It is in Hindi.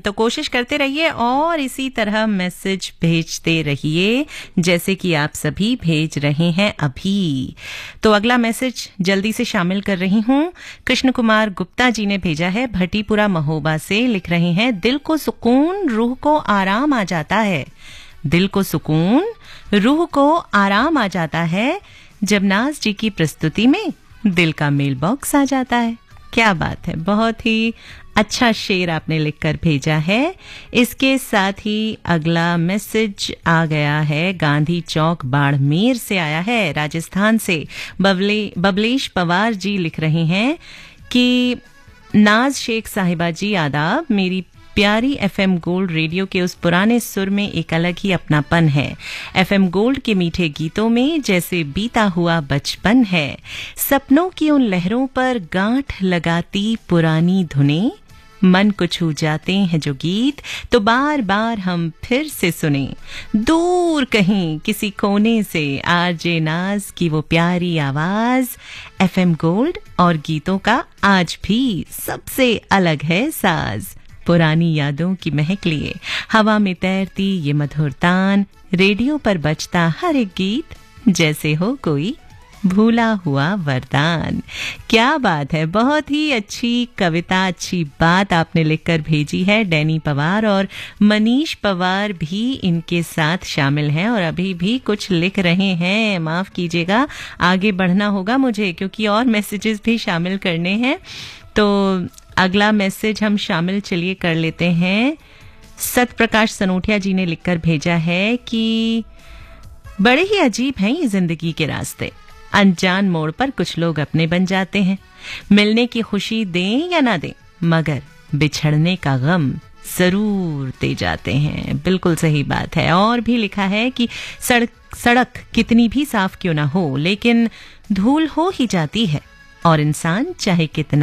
तो कोशिश करते रहिए और इसी तरह मैसेज भेजते रहिए जैसे कि आप सभी भेज रहे हैं अभी। तो अगला मैसेज जल्दी से शामिल कर रही हूं। कृष्ण कुमार गुप्ता जी ने भेजा है, भट्टीपुरा महोबा से। लिख रहे हैं, दिल को सुकून रूह को आराम आ जाता है। दिल को सुकून रूह को आराम आ जाता है जब नाज जी की प्रस्तुति में दिल का मेल बॉक्स आ जाता है। क्या बात है, बहुत ही अच्छा शेर आपने लिखकर भेजा है। इसके साथ ही अगला मैसेज आ गया है, गांधी चौक बाड़मेर से आया है, राजस्थान से। बबलेश पवार जी लिख रहे हैं कि नाज शेख साहिबा जी आदाब। मेरी प्यारी एफएम गोल्ड रेडियो के उस पुराने सुर में एक अलग ही अपनापन है। एफएम गोल्ड के मीठे गीतों में जैसे बीता हुआ बचपन है। सपनों की उन लहरों पर गांठ लगाती पुरानी धुनें, मन को छू जाते हैं जो गीत तो बार बार हम फिर से सुने। दूर कहीं किसी कोने से आरजे नाज की वो प्यारी आवाज। एफएम गोल्ड और गीतों का आज भी सबसे अलग है साज। पुरानी यादों की महक लिए हवा में तैरती ये मधुर तान, रेडियो पर बजता हर एक गीत जैसे हो कोई भूला हुआ वरदान। क्या बात है, बहुत ही अच्छी कविता, अच्छी बात आपने लिखकर भेजी है। डैनी पवार और मनीष पवार भी इनके साथ शामिल हैं और अभी भी कुछ लिख रहे हैं। माफ कीजिएगा, आगे बढ़ना होगा मुझे क्योंकि और मैसेजेस भी शामिल करने हैं। तो अगला मैसेज हम शामिल चलिए कर लेते हैं। सतप्रकाश सनोटिया जी ने लिखकर भेजा है कि बड़े ही अजीब हैं ये जिंदगी के रास्ते। अनजान मोड़ पर कुछ लोग अपने बन जाते हैं। मिलने की खुशी दें या ना दें, मगर बिछड़ने का गम जरूर दे जाते हैं। बिल्कुल सही बात है। और भी लिखा है कि सड़क कितनी भी साफ क्यों ना हो, लेकिन धूल हो ही जाती है और इंसान चाहे कितना